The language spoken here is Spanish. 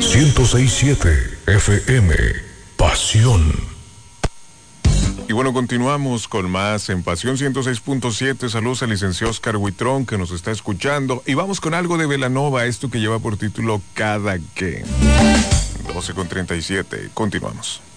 106.7 FM. Pasión. Y bueno, continuamos con más en Pasión 106.7. Saludos al licenciado Oscar Huitrón, que nos está escuchando. Y vamos con algo de Belanova, esto que lleva por título Cada que. 12:37. Continuamos.